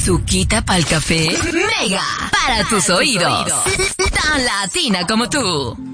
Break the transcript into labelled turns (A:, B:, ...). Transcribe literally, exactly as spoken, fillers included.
A: Azuquita pa'l café. Mega. Para tus oídos. Tan latina como tú.